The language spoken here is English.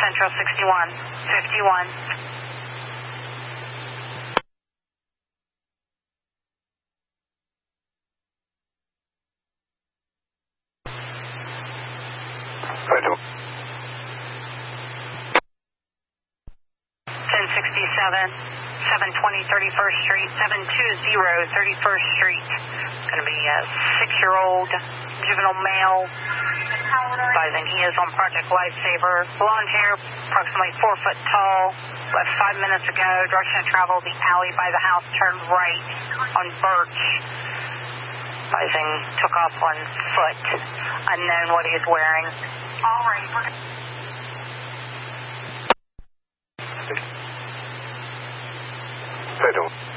Central 6151. Photo. 1067, 720 31st Street, 720 31st Street. Going to be a 6-year-old juvenile male. Advising he is on Project Lifesaver. Blonde hair, approximately 4 foot tall. Left 5 minutes ago. Direction of travel, the alley by the house, turned right on Birch. Advising took off on foot. Unknown what he is wearing. All right. Photo.